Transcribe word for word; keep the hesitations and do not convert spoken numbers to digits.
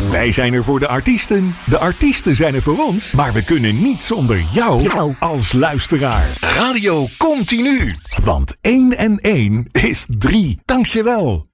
Wij zijn er voor de artiesten. De artiesten zijn er voor ons. Maar we kunnen niet zonder jou, jou. als luisteraar. Radio Continu. Want één en één is drie. Dankjewel.